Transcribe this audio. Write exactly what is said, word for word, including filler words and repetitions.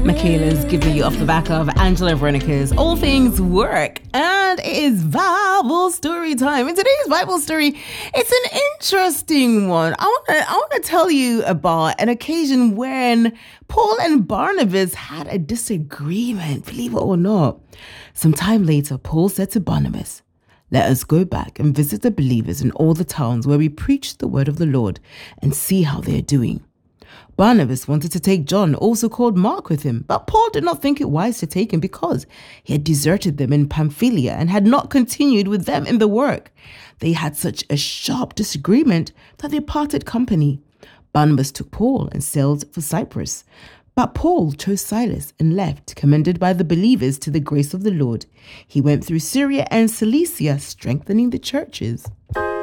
Michaela's giving you off the back of Angela Veronica's All Things Work, and it is Bible story time. In today's Bible story, it's an interesting one. I want to I want to tell you about an occasion when Paul and Barnabas had a disagreement, believe it or not. Some time later, Paul said to Barnabas, "Let us go back and visit the believers in all the towns where we preach the word of the Lord and see how they are doing." Barnabas wanted to take John, also called Mark, with him, but Paul did not think it wise to take him because he had deserted them in Pamphylia and had not continued with them in the work. They had such a sharp disagreement that they parted company. Barnabas took Paul and sailed for Cyprus. But Paul chose Silas and left, commended by the believers to the grace of the Lord. He went through Syria and Cilicia, strengthening the churches.